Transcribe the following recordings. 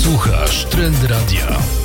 Słuchasz Trend Radia.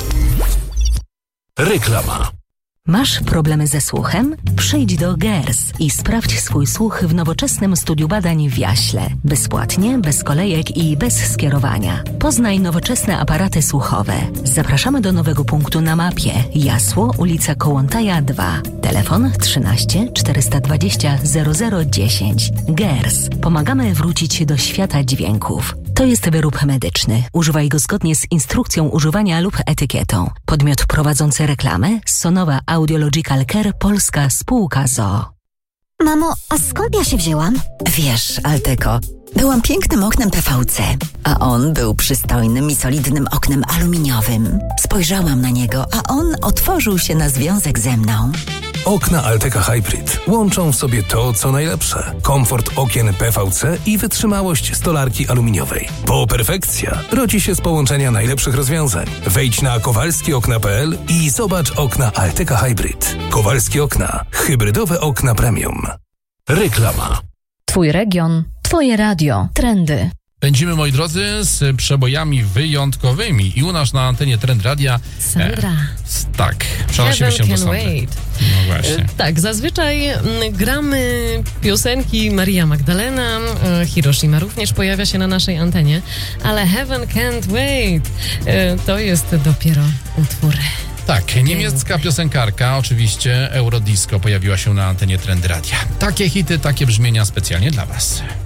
Reklama. Masz problemy ze słuchem? Przyjdź do GERS i sprawdź swój słuch w nowoczesnym studiu badań w Jaśle. Bezpłatnie, bez kolejek i bez skierowania. Poznaj nowoczesne aparaty słuchowe. Zapraszamy do nowego punktu na mapie. Jasło, ulica Kołłątaja 2. Telefon 13 420 0010. GERS. Pomagamy wrócić do świata dźwięków. To jest wyrób medyczny. Używaj go zgodnie z instrukcją używania lub etykietą. Podmiot prowadzący reklamę Sonowa Audiological Care Polska Spółka ZOO. Mamo, a skąd ja się wzięłam? Wiesz, Alteko, byłam pięknym oknem PVC, a on był przystojnym i solidnym oknem aluminiowym. Spojrzałam na niego, a on otworzył się na związek ze mną. Okna Alteka Hybrid łączą w sobie to, co najlepsze. Komfort okien PVC i wytrzymałość stolarki aluminiowej. Bo perfekcja rodzi się z połączenia najlepszych rozwiązań. Wejdź na kowalskiokna.pl i zobacz okna Alteka Hybrid. Kowalskie Okna. Hybrydowe okna premium. Reklama. Twój region, twoje radio, trendy. Pędzimy, moi drodzy, z przebojami wyjątkowymi i u nas na antenie Trend Radia Sandra. Tak, przenosimy się do Sandry. Wait. No właśnie. Tak, zazwyczaj gramy piosenki Maria Magdalena, Hiroshima również pojawia się na naszej antenie, ale Heaven Can't Wait to jest dopiero utwór. Tak, niemiecka piosenkarka, oczywiście Eurodisco, pojawiła się na antenie Trend Radia. Takie hity, takie brzmienia specjalnie dla Was.